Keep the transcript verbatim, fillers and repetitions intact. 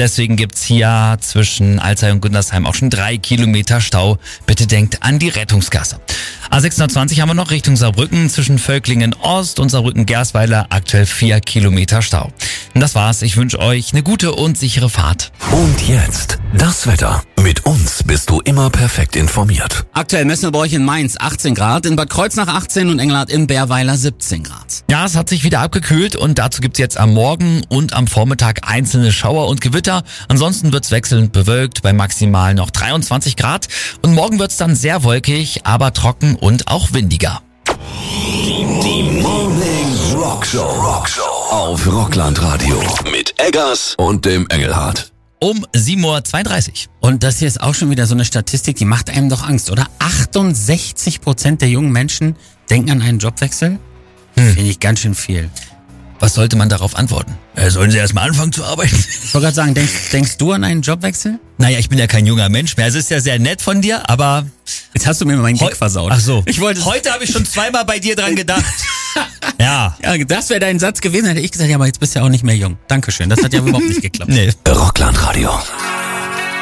deswegen gibt's hier zwischen Alzey und Güntersheim auch schon drei Kilometer Stau. Bitte denkt an die Rettungsgasse. A sechshundertzwanzig haben wir noch Richtung Saarbrücken zwischen Völklingen Ost und Saarbrücken-Gersweiler aktuell vier Kilometer Stau. Und das war's. Ich wünsche euch eine gute und sichere Fahrt. Und jetzt das Wetter. Mit uns bist du immer perfekt informiert. Aktuell messen wir bei euch in Mainz achtzehn Grad, in Bad Kreuznach achtzehn und Engelhardt im Bärweiler siebzehn Grad. Ja, es hat sich wieder abgekühlt und dazu gibt's jetzt am Morgen und am Vormittag einzelne Schauer und Gewitter. Ansonsten wird's wechselnd bewölkt bei maximal noch dreiundzwanzig Grad. Und morgen wird's dann sehr wolkig, aber trocken und auch windiger. Die Morning Rockshow. Rockshow auf Rockland-Radio mit Eggers und dem Engelhardt. Um sieben Uhr zweiunddreißig. Und das hier ist auch schon wieder so eine Statistik, die macht einem doch Angst, oder? achtundsechzig Prozent der jungen Menschen denken an einen Jobwechsel? Hm. Finde ich ganz schön viel. Was sollte man darauf antworten? Äh, sollen Sie erst mal anfangen zu arbeiten? Ich wollte gerade sagen, denkst, denkst du an einen Jobwechsel? Naja, ich bin ja kein junger Mensch mehr. Es ist ja sehr nett von dir, aber... Jetzt hast du mir meinen Gag Heu- versaut. Ach so. Ich wollte Heute habe ich schon zweimal bei dir dran gedacht. Ja. Ja, das wäre dein Satz gewesen, hätte ich gesagt, ja, aber jetzt bist du ja auch nicht mehr jung. Dankeschön, das hat ja überhaupt nicht geklappt. Nee. Rockland-Radio.